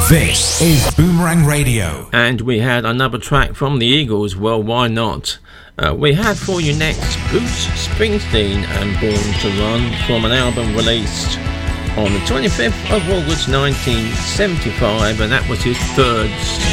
This is Boomerang Radio. And we had another track from the Eagles, Well, Why Not? We had for you next Bruce Springsteen and Born to Run from an album released on the 25th of August 1975, and that was his third